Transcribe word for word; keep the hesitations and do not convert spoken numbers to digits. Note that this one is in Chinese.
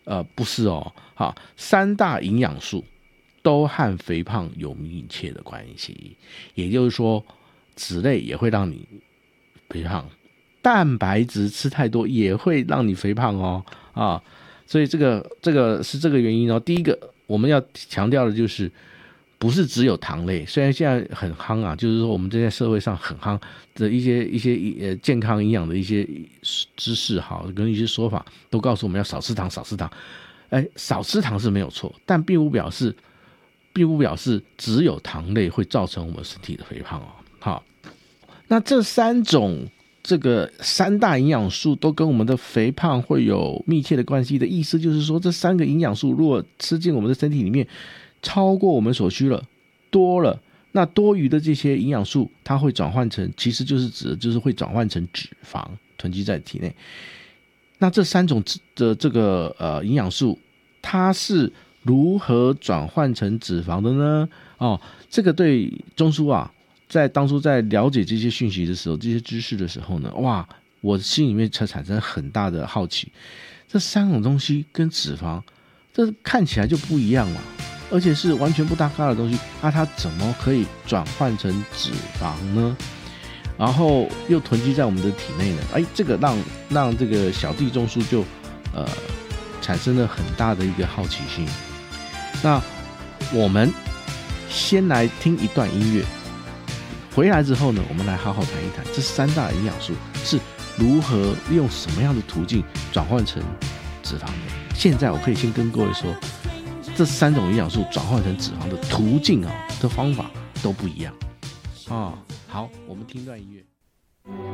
呃，不是哦，好，三大营养素都和肥胖有密切的关系，也就是说，脂类也会让你肥胖，蛋白质吃太多也会让你肥胖哦，啊，所以这个这个是这个原因哦。第一个我们要强调的就是，不是只有糖类，虽然现在很夯啊，就是说我们这在社会上很夯的一些一些呃健康营养的一些知识哈，跟一些说法都告诉我们要少吃糖，少吃糖。哎，少吃糖是没有错，但并不表示并不表示只有糖类会造成我们身体的肥胖哦。好，那这三种这个三大营养素都跟我们的肥胖会有密切的关系的意思，就是说这三个营养素如果吃进我们的身体里面，超过我们所需了，多了，那多余的这些营养素，它会转换成，其实就是指的就是会转换成脂肪囤积在体内。那这三种的这个呃营养素，它是如何转换成脂肪的呢？哦，这个对中枢啊，在当初在了解这些讯息的时候，这些知识的时候呢，哇，我心里面才产生很大的好奇。这三种东西跟脂肪，这看起来就不一样嘛，而且是完全不搭嘎的东西，那、啊、它怎么可以转换成脂肪呢？然后又囤积在我们的体内呢？哎，这个让让这个小弟中枢就呃产生了很大的一个好奇心。那我们先来听一段音乐，回来之后呢，我们来好好谈一谈这三大营养素是如何用什么样的途径转换成脂肪的。现在我可以先跟各位说，这三种营养素转换成脂肪的途径啊的方法都不一样啊。好，我们听段音乐。